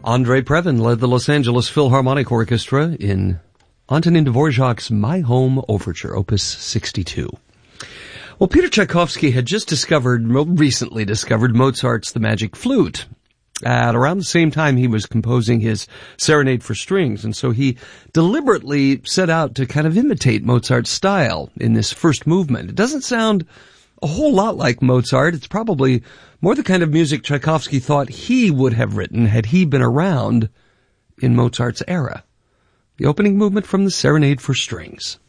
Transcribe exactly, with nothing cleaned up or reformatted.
Andrei Previn led the Los Angeles Philharmonic Orchestra in Antonin Dvorak's My Home Overture, Opus sixty-two. Well, Peter Tchaikovsky had just discovered, recently discovered, Mozart's The Magic Flute. At around the same time he was composing his Serenade for Strings, and so he deliberately set out to kind of imitate Mozart's style in this first movement. It doesn't sound a whole lot like Mozart. It's probably more the kind of music Tchaikovsky thought he would have written had he been around in Mozart's era. The opening movement from the Serenade for Strings.